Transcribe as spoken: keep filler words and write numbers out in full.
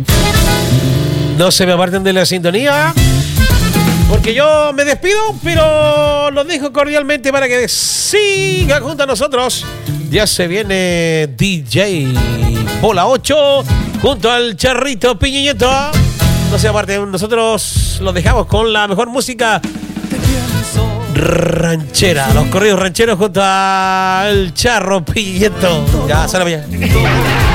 No se me aparten de la sintonía, porque yo me despido, pero los dejo cordialmente para que sigan junto a nosotros. Ya se viene D J Bola ocho junto al Charrito Piñeñeto. No se aparten, nosotros los dejamos con la mejor música ranchera, los corridos rancheros junto al Charro Piñeto. Ya, sale mañana.